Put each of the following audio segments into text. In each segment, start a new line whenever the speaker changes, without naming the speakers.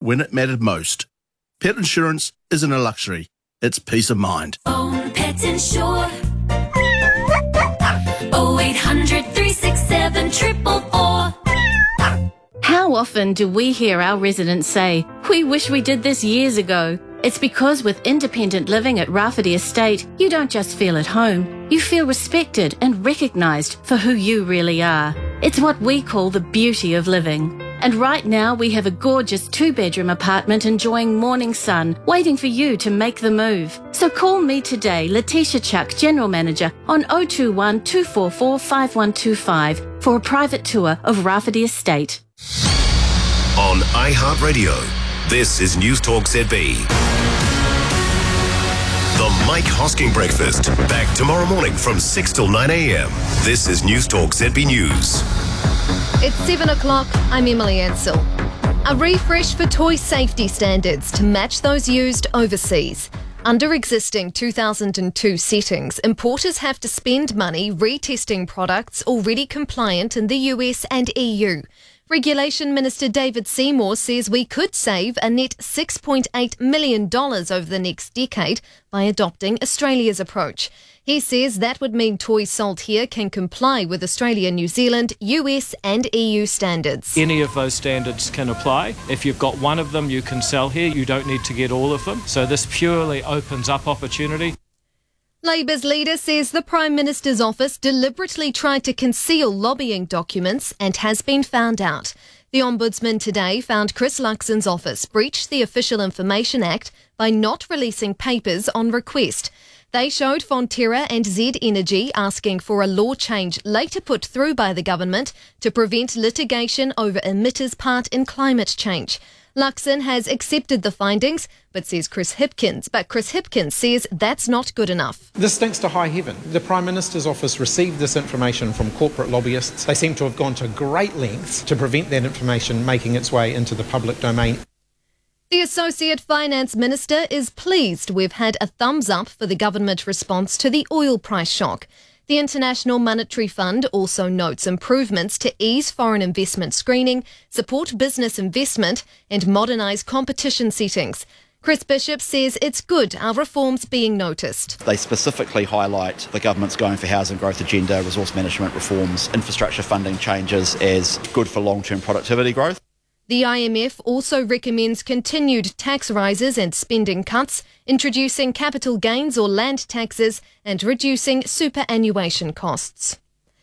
when it mattered most. Pet insurance isn't a luxury, it's peace of mind.
Own Pet Insure. 0800 367 444.
How often do we hear our residents say, "We wish we did this years ago"? It's because with independent living at Rafferty Estate, you don't just feel at home, you feel respected and recognised for who you really are. It's what we call the beauty of living. And right now we have a gorgeous 2-bedroom apartment enjoying morning sun, waiting for you to make the move. So call me today, Letitia Chuck, General Manager, on 021 244 5125 for a private tour of Rafferty Estate.
On iHeartRadio, this is News Talk ZB. The Mike Hosking Breakfast. Back tomorrow morning from 6 till 9 a.m. This is News Talk ZB News.
It's 7 o'clock. I'm Emily Ansell. A refresh for toy safety standards to match those used overseas. Under existing 2002 settings, importers have to spend money retesting products already compliant in the US and EU. Regulation Minister David Seymour says we could save a net $6.8 million over the next decade by adopting Australia's approach. He says that would mean toys sold here can comply with Australia, New Zealand, US and EU standards.
Any of those standards can apply. If you've got one of them you can sell here, you don't need to get all of them. So this purely opens up opportunity.
Labour's leader says the Prime Minister's office deliberately tried to conceal lobbying documents and has been found out. The Ombudsman today found Chris Luxon's office breached the Official Information Act by not releasing papers on request. They showed Fonterra and Z Energy asking for a law change later put through by the government to prevent litigation over emitters' part in climate change. Luxon has accepted the findings, but Chris Hipkins says that's not good enough.
This stinks to high heaven. The Prime Minister's office received this information from corporate lobbyists. They seem to have gone to great lengths to prevent that information making its way into the public domain.
The Associate Finance Minister is pleased we've had a thumbs up for the government response to the oil price shock. The International Monetary Fund also notes improvements to ease foreign investment screening, support business investment and modernise competition settings. Chris Bishop says it's good our reforms being noticed.
They specifically highlight the government's Going for Housing growth agenda, resource management reforms, infrastructure funding changes as good for long-term productivity growth.
The IMF also recommends continued tax rises and spending cuts, introducing capital gains or land taxes and reducing superannuation costs.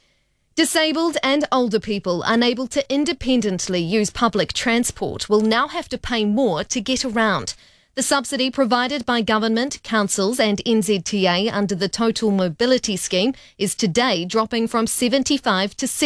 Disabled and older people unable to independently use public transport will now have to pay more to get around. The subsidy provided by government, councils and NZTA under the Total Mobility Scheme is today dropping from 75 to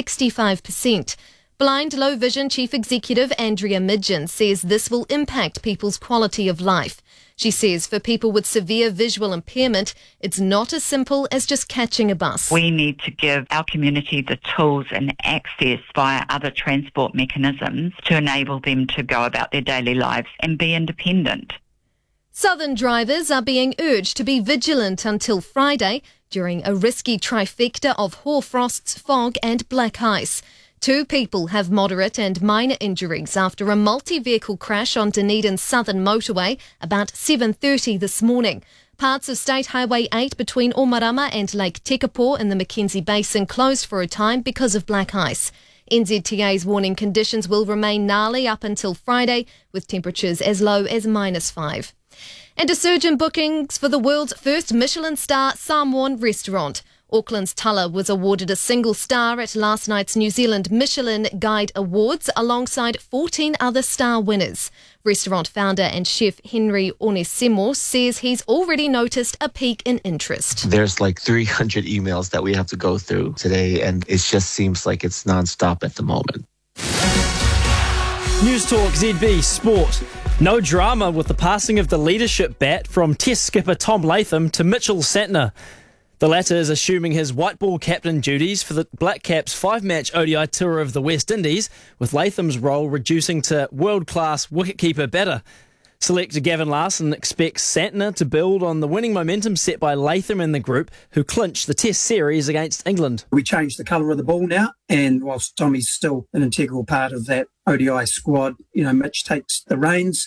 65%. Blind Low Vision Chief Executive Andrea Midgen says this will impact people's quality of life. She says for people with severe visual impairment, it's not as simple as just catching a bus.
We need to give our community the tools and access via other transport mechanisms to enable them to go about their daily lives and be independent.
Southern drivers are being urged to be vigilant until Friday during a risky trifecta of hoarfrosts, fog and black ice. 2 people have moderate and minor injuries after a multi-vehicle crash on Dunedin's southern motorway about 7:30 this morning. Parts of State Highway 8 between Omarama and Lake Tekapo in the Mackenzie Basin closed for a time because of black ice. NZTA's warning conditions will remain gnarly up until Friday, with temperatures as low as -5. And a surge in bookings for the world's first Michelin star Samoan restaurant. Auckland's Tulla was awarded a single star at last night's New Zealand Michelin Guide Awards alongside 14 other star winners. Restaurant founder and chef Henry Onesimo says he's already noticed a peak in interest.
There's like 300 emails that we have to go through today, and it just seems like it's non-stop at the moment.
News Talk ZB Sport. No drama with the passing of the leadership bat from Test skipper Tom Latham to Mitchell Santner. The latter is assuming his white ball captain duties for the Black Caps 5-match ODI tour of the West Indies, with Latham's role reducing to world-class wicketkeeper batter. Selector Gavin Larson expects Santner to build on the winning momentum set by Latham and the group, who clinched the Test series against England.
We changed the colour of the ball now, and whilst Tommy's still an integral part of that ODI squad, Mitch takes the reins.